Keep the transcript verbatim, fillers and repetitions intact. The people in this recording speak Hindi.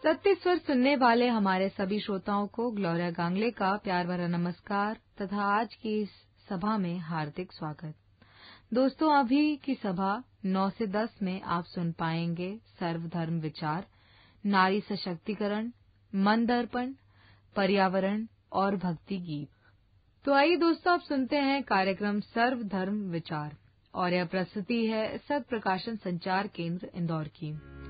सत्य स्वर सुनने वाले हमारे सभी श्रोताओं को ग्लोरिया गांगले का प्यार भरा नमस्कार तथा आज की इस सभा में हार्दिक स्वागत। दोस्तों, अभी की सभा नौ से दस में आप सुन पाएंगे सर्वधर्म विचार, नारी सशक्तिकरण, मन दर्पण, पर्यावरण और भक्ति गीत। तो आइए दोस्तों, आप सुनते हैं कार्यक्रम सर्वधर्म विचार और यह प्रस्तुति है सत प्रकाशन संचार केंद्र इंदौर की।